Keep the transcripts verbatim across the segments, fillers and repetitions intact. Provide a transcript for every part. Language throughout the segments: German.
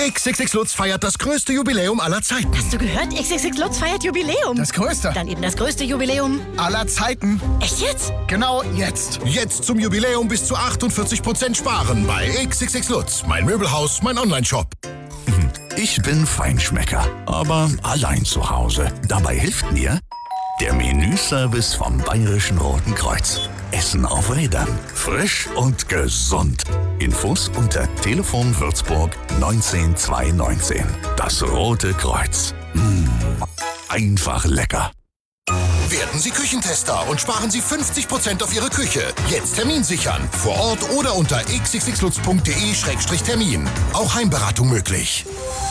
X X X Lutz feiert das größte Jubiläum aller Zeiten. Hast du gehört? X X X Lutz feiert Jubiläum. Das größte. Dann eben das größte Jubiläum aller Zeiten. Echt jetzt? Genau jetzt. Jetzt zum Jubiläum bis zu achtundvierzig Prozent sparen bei X X X Lutz. Mein Möbelhaus, mein Onlineshop. Ich bin Feinschmecker, aber allein zu Hause. Dabei hilft mir der Menüservice vom Bayerischen Roten Kreuz. Essen auf Rädern. Frisch und gesund. Infos unter Telefon Würzburg neunzehn zweihundertneunzehn. Das Rote Kreuz. Mmh, einfach lecker. Werden Sie Küchentester und sparen Sie fünfzig Prozent auf Ihre Küche. Jetzt Termin sichern. Vor Ort oder unter x x x lutz punkt d e Schrägstrich Termin. Auch Heimberatung möglich.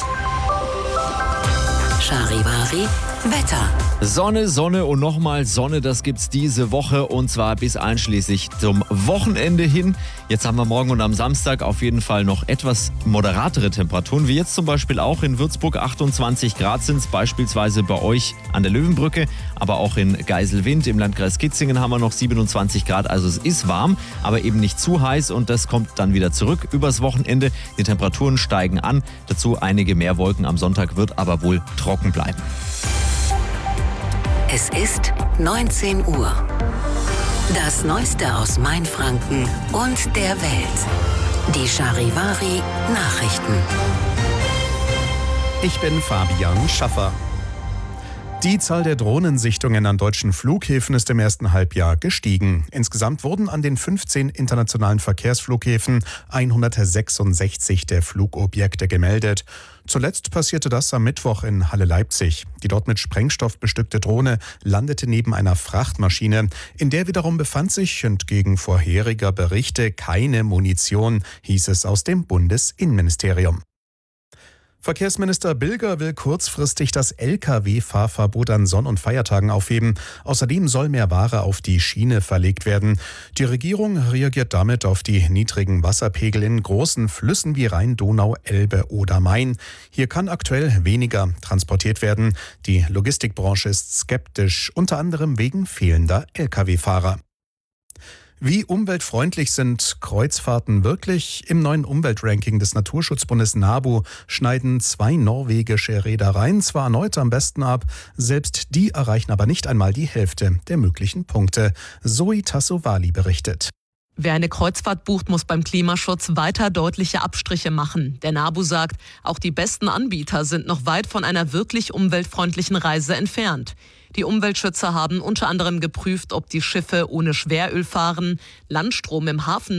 Charivari Wetter. Sonne, Sonne und nochmal Sonne, das gibt's diese Woche und zwar bis einschließlich zum Wochenende hin. Jetzt haben wir morgen und am Samstag auf jeden Fall noch etwas moderatere Temperaturen, wie jetzt zum Beispiel auch in Würzburg. achtundzwanzig Grad sind es beispielsweise bei euch an der Löwenbrücke, aber auch in Geiselwind im Landkreis Kitzingen haben wir noch siebenundzwanzig Grad. Also es ist warm, aber eben nicht zu heiß und das kommt dann wieder zurück übers Wochenende. Die Temperaturen steigen an, dazu einige Meerwolken. Am Sonntag wird aber wohl trocken bleiben. Es ist neunzehn Uhr. Das Neueste aus Mainfranken und der Welt. Die Charivari Nachrichten. Ich bin Fabian Schaffer. Die Zahl der Drohnensichtungen an deutschen Flughäfen ist im ersten Halbjahr gestiegen. Insgesamt wurden an den fünfzehn internationalen Verkehrsflughäfen hundertsechsundsechzig der Flugobjekte gemeldet. Zuletzt passierte das am Mittwoch in Halle-Leipzig. Die dort mit Sprengstoff bestückte Drohne landete neben einer Frachtmaschine. In der wiederum befand sich, entgegen vorheriger Berichte, keine Munition, hieß es aus dem Bundesinnenministerium. Verkehrsminister Bilger will kurzfristig das L K W-Fahrverbot an Sonn- und Feiertagen aufheben. Außerdem soll mehr Ware auf die Schiene verlegt werden. Die Regierung reagiert damit auf die niedrigen Wasserpegel in großen Flüssen wie Rhein, Donau, Elbe oder Main. Hier kann aktuell weniger transportiert werden. Die Logistikbranche ist skeptisch, unter anderem wegen fehlender L K W-Fahrer. Wie umweltfreundlich sind Kreuzfahrten wirklich? Im neuen Umweltranking des Naturschutzbundes NABU schneiden zwei norwegische Reedereien zwar erneut am besten ab, selbst die erreichen aber nicht einmal die Hälfte der möglichen Punkte. Zoe Tassovali berichtet. Wer eine Kreuzfahrt bucht, muss beim Klimaschutz weiter deutliche Abstriche machen. Der NABU sagt, auch die besten Anbieter sind noch weit von einer wirklich umweltfreundlichen Reise entfernt. Die Umweltschützer haben unter anderem geprüft, ob die Schiffe ohne Schweröl fahren, Landstrom im Hafen